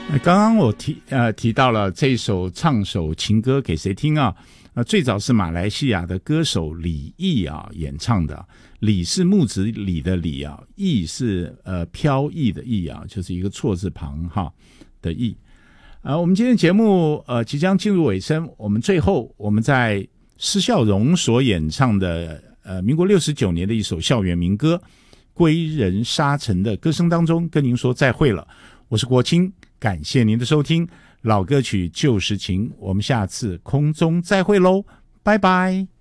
刚刚我提到了这首唱首情歌给谁听啊？最早是马来西亚的歌手李毅啊演唱的。李是木子李的李啊，毅是飘逸的逸啊，就是一个错字旁哈的逸。我们今天节目即将进入尾声，最后我们在施孝荣所演唱的民国69年的一首校园民歌《归人沙尘》的歌声当中跟您说再会了。我是国清，感谢您的收听，老歌曲旧时情，我们下次空中再会喽，拜拜。